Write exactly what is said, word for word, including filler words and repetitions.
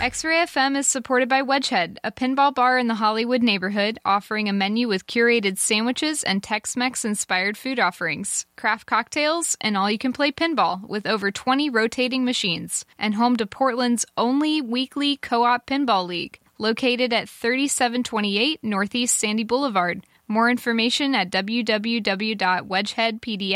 X-Ray F M is supported by Wedgehead, a pinball bar in the Hollywood neighborhood offering a menu with curated sandwiches and Tex-Mex inspired food offerings, craft cocktails, and all-you-can-play pinball with over twenty rotating machines, and home to Portland's only weekly co-op pinball league, located at thirty-seven twenty-eight Northeast Sandy Boulevard. More information at w w w dot wedgehead p d